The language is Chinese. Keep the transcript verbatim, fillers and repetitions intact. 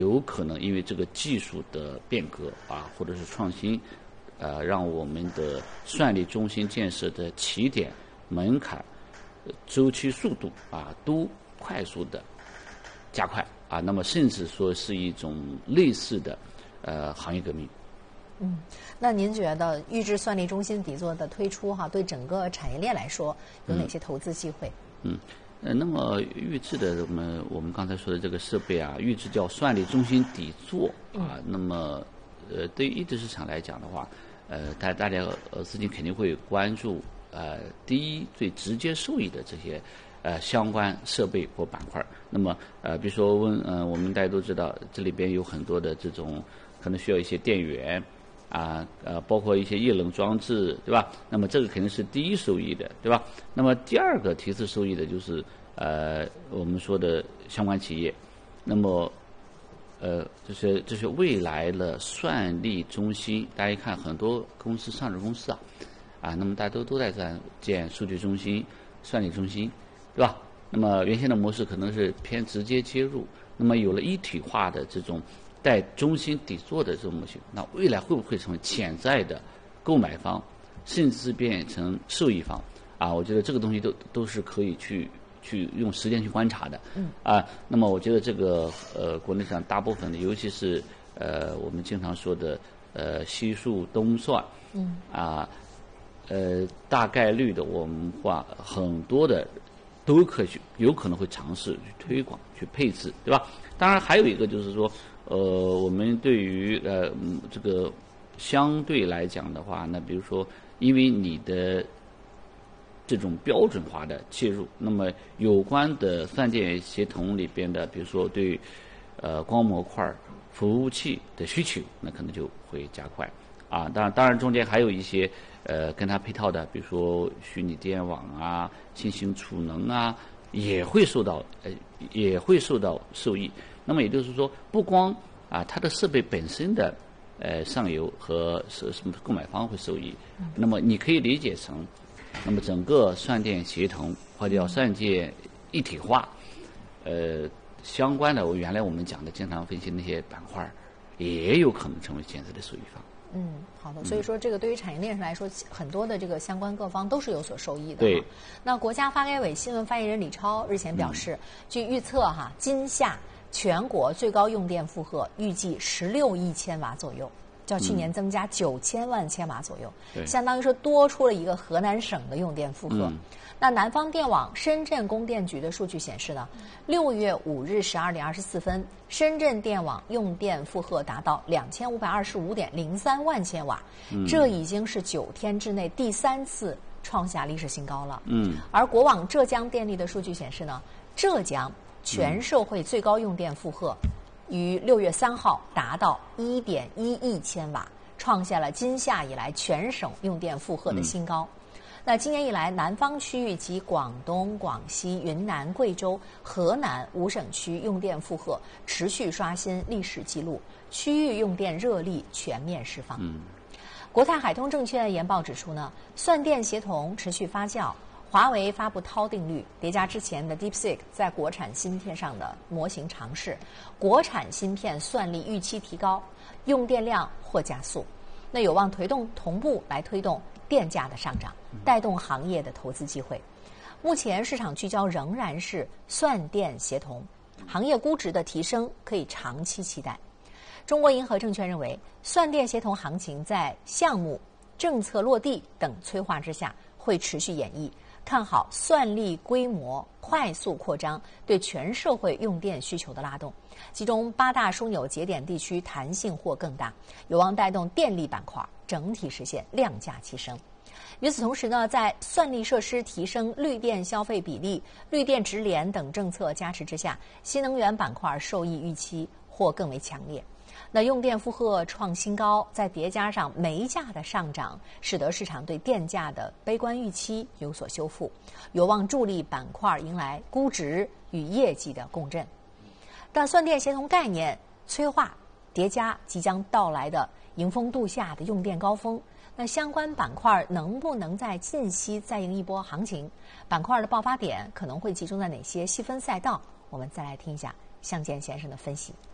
有可能因为这个技术的变革啊，或者是创新，呃，让我们的算力中心建设的起点、门槛、周期速度啊，都快速的加快啊。那么，甚至说是一种类似的呃行业革命。 嗯，那您觉得预制算力中心底座的推出哈，对整个产业链来说有哪些投资机会？ 嗯。呃，那么预制的我们我们刚才说的这个设备啊，预制叫算力中心底座啊。那么，呃，对于一级市场来讲的话，呃，大大家呃资金肯定会关注呃第一最直接受益的这些呃相关设备或板块。那么呃，比如说问呃，我们大家都知道，这里边有很多的这种可能需要一些电源。啊，呃，包括一些液冷装置，对吧？那么这个肯定是第一受益的，对吧？那么第二个提次受益的就是呃我们说的相关企业，那么呃这些这些未来的算力中心，大家一看很多公司上市公司啊，啊，那么大家都都在在建数据中心、算力中心，对吧？那么原先的模式可能是偏直接接入，那么有了一体化的这种。带中心底座的这种模型，那未来会不会成为潜在的购买方，甚至变成受益方啊？我觉得这个东西都都是可以去去用时间去观察的。嗯。啊，那么我觉得这个呃，国内上大部分的，尤其是呃我们经常说的呃西数东算，嗯。啊，呃大概率的我们话很多的都可以去有可能会尝试去推广去配置，对吧？当然还有一个就是说。呃，我们对于呃这个相对来讲的话，那比如说，因为你的这种标准化的切入，那么有关的算电协同里边的，比如说对呃光模块、服务器的需求，那可能就会加快啊。当然，当然中间还有一些呃跟它配套的，比如说虚拟电网啊、新型储能啊，也会受到呃也会受到受益。那么也就是说，不光啊它的设备本身的呃上游和是什么购买方会受益，那么你可以理解成，那么整个算电协同或者叫算电一体化，呃相关的我原来我们讲的经常分析那些板块，也有可能成为潜在的受益方。 嗯，好的。所以说，这个对于产业链上来说，很多的这个相关各方都是有所受益的。 对。 那国家发改委新闻发言人李超日前表示，嗯、据预测哈，今夏全国最高用电负荷预计十六亿千瓦左右，较去年增加九千万千瓦左右， 嗯、 相当于说多出了一个河南省的用电负荷。嗯、那南方电网深圳供电局的数据显示呢，六月五日十二点二十四分，深圳电网用电负荷达到两千五百二十五点零三万千瓦，嗯、这已经是九天之内第三次创下历史新高了。嗯，而国网浙江电力的数据显示呢，浙江全社会最高用电负荷于六月三号达到一点一亿千瓦，创下了今夏以来全省用电负荷的新高。嗯、那今年以来，南方区域及广东、广西、云南、贵州、河南五省区用电负荷持续刷新历史记录，区域用电热力全面释放。嗯、国泰海通证券研报指出呢，算电协同持续发酵。华为发布韬定律，叠加之前的 DeepSeek 在国产芯片上的模型尝试，国产芯片算力预期提高，用电量或加速，那有望推动同步来推动电价的上涨，带动行业的投资机会。目前市场聚焦仍然是算电协同，行业估值的提升可以长期期待。中国银河证券认为，算电协同行情在项目、政策落地等催化之下会持续演绎。看好算力规模快速扩张对全社会用电需求的拉动，其中八大枢纽节点地区弹性或更大，有望带动电力板块整体实现量价齐升。与此同时呢，在算力设施提升绿电消费比例、绿电直连等政策加持之下，新能源板块受益预期或更为强烈。那用电负荷创新高，再叠加上煤价的上涨，使得市场对电价的悲观预期有所修复，有望助力板块迎来估值与业绩的共振。但算电协同概念催化叠加即将到来的迎峰度夏的用电高峰，那相关板块能不能在近期再迎一波行情？板块的爆发点可能会集中在哪些细分赛道？我们再来听一下向建先生的分析。